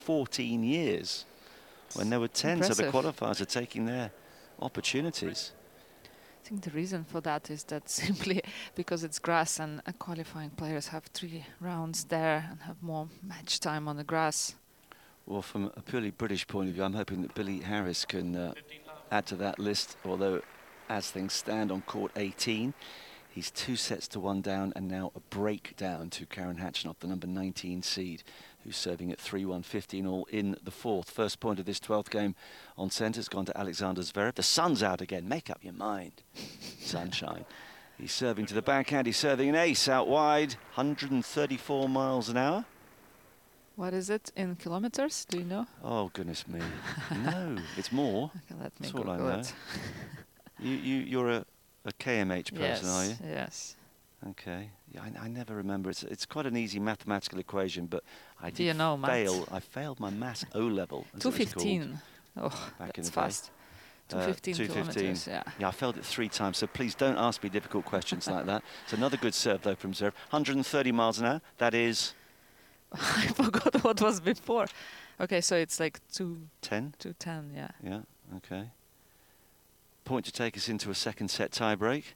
14 years, when there were 10, Impressive. so the qualifiers are taking their opportunities. I think the reason for that is that simply because it's grass and qualifying players have 3 rounds there and have more match time on the grass. Well, from a purely British point of view, I'm hoping that Billy Harris can add to that list, although as things stand on court 18, he's 2 sets to 1 down and now a break down to Karen Khachanov, the number 19 seed, who's serving at 3-1, 15 all in the 4th. First point of this 12th game on centre has gone to Alexander Zverev. The sun's out again. Make up your mind. Sunshine. He's serving to the backhand. He's serving an ace out wide. 134 miles an hour. What is it in kilometers? Do you know? Oh, goodness me. No, it's more. Okay, let me That's all I Google know. it. You're a KMH person, are you? Yes. Okay. Yeah, I never remember. It's quite an easy mathematical equation, but I Do you know math? I failed my maths O level. 215. Oh, back in that's the day. fast. 215 kilometers. Yeah. Yeah, I failed it 3 times, so please don't ask me difficult questions like that. It's another good serve though from Zverev. 130 miles an hour. That is. I forgot what was before. Okay, so it's like 10. 210. Yeah. Yeah. Okay. Point to take us into a second set tie break.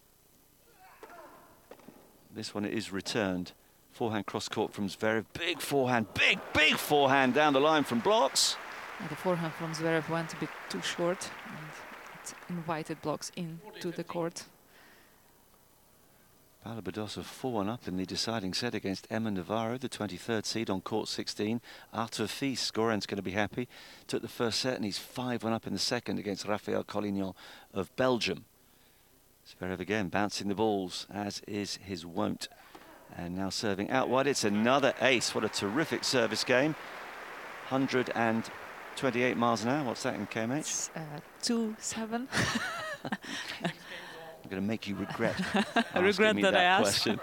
This one is returned. Forehand cross court from Zverev. Big forehand, big forehand down the line from blocks. Yeah, the forehand from Zverev went a bit too short and it invited blocks into the court. Paula Badosa 4-1 up in the deciding set against Emma Navarro, the 23rd seed on court 16. Arthur Fils, Goran's going to be happy. Took the first set and he's 5-1 up in the second against Raphael Collignon of Belgium. Zverev again bouncing the balls, as is his wont. And now serving out wide. It's another ace. What a terrific service game. 128 miles an hour. What's that in kmh? 2-7. I'm going to make you regret I regret me that I asked. question.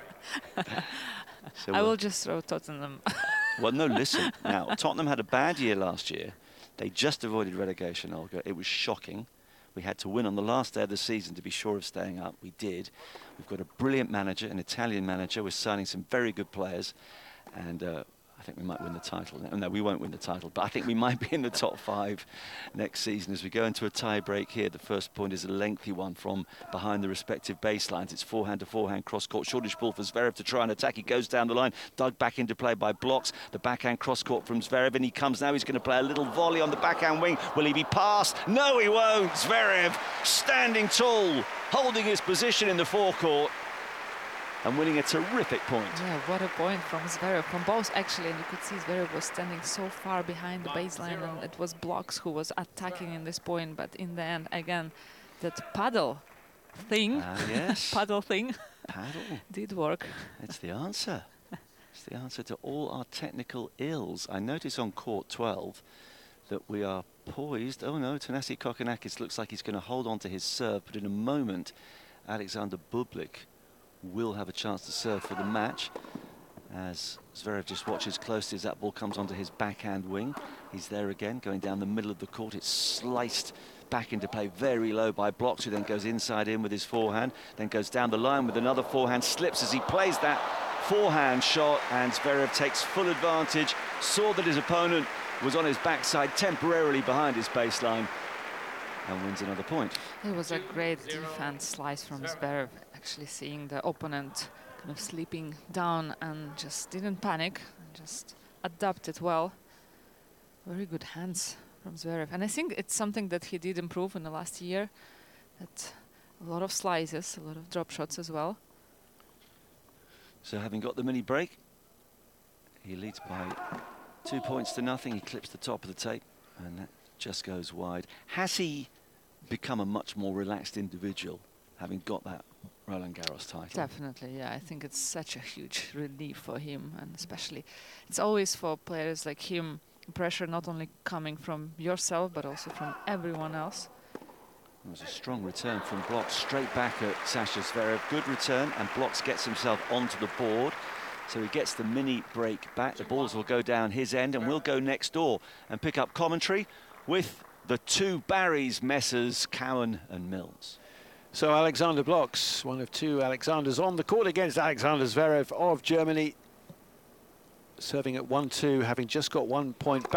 So, I will just throw Tottenham. well, no, listen. Now, Tottenham had a bad year last year. They just avoided relegation, Olga. It was shocking. We had to win on the last day of the season to be sure of staying up. We did. We've got a brilliant manager, an Italian manager. We're signing some very good players. And I think we might win the title. No, we won't win the title, but I think we might be in the top 5 next season as we go into a tie break here. The first point is a lengthy one from behind the respective baselines. It's forehand to forehand cross court. Shortish ball for Zverev to try and attack. He goes down the line, dug back into play by blocks. The backhand cross court from Zverev, and he comes now. He's going to play a little volley on the backhand wing. Will he be passed? No, he won't. Zverev standing tall, holding his position in the forecourt and winning a terrific point. Yeah, what a point from Zverev, from both actually. And you could see Zverev was standing so far behind the baseline, and it was blocks who was attacking in this point. But in the end, again, that paddle thing, yes. paddle thing, did work. It's the answer. It's the answer to all our technical ills. I notice on court 12 that we are poised. Oh no, Thanasi Kokkinakis looks like he's going to hold on to his serve, but in a moment, Alexander Bublik will have a chance to serve for the match, as Zverev just watches closely as that ball comes onto his backhand wing. He's there again, going down the middle of the court. It's sliced back into play very low by blocks, who then goes inside in with his forehand, then goes down the line with another forehand, slips as he plays that forehand shot, and Zverev takes full advantage, saw that his opponent was on his backside temporarily behind his baseline, and wins another point. It was a great defense slice from Zverev, actually seeing the opponent kind of sleeping down and just didn't panic, and just adapted well. Very good hands from Zverev. And I think it's something that he did improve in the last year, that a lot of slices, a lot of drop shots as well. So having got the mini break, he leads by 2 points to nothing. He clips the top of the tape, and that just goes wide. Has he become a much more relaxed individual, having got that Roland Garros title? Definitely, yeah. I think it's such a huge relief for him, and especially it's always for players like him, pressure not only coming from yourself but also from everyone else. It was a strong return from Blocks straight back at Sasha Zverev. Good return, and Blocks gets himself onto the board. So he gets the mini break back. The balls will go down his end, and we'll go next door and pick up commentary with the 2 Barrys, Messrs Cowan and Mills. So Alexander Blocks, one of 2 Alexanders on the court against Alexander Zverev of Germany. serving at 1-2, having just got 1 point back.